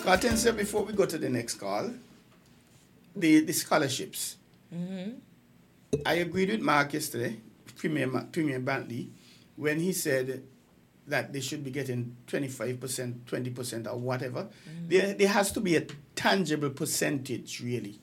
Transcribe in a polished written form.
Carton said before we go to the next call, the scholarships. I agreed with Mark yesterday, Premier Bantley, when he said that they should be getting 25%, 20%, or whatever. There has to be a tangible percentage, really.